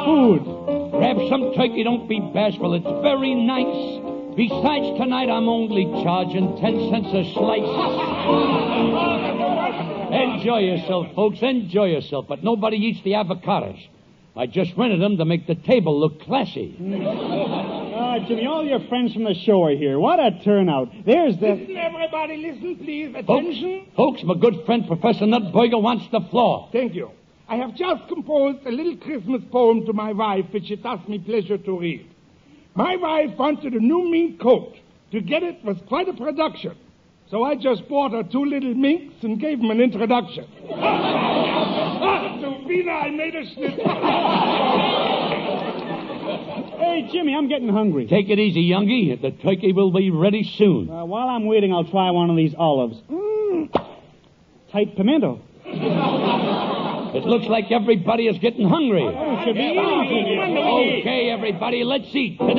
food. Grab some turkey, don't be bashful. It's very nice. Besides, tonight I'm only charging 10 cents a slice. Enjoy yourself, folks. Enjoy yourself. But nobody eats the avocados. I just rented them to make the table look classy. Jimmy, all your friends from the show are here. What a turnout. There's the... Listen, everybody, listen, please. Attention. Folks, my good friend Professor Nutburger wants the floor. Thank you. I have just composed a little Christmas poem to my wife, which it does me pleasure to read. My wife wanted a new mink coat. To get it was quite a production. So I just bought her 2 little minks and gave them an introduction. Zubina, I made a schnitzel. Hey, Jimmy, I'm getting hungry. Take it easy, youngie. The turkey will be ready soon. While I'm waiting, I'll try one of these olives. Tight pimento. It looks like everybody is getting hungry. Oh, it should be easy. Okay, everybody, let's eat.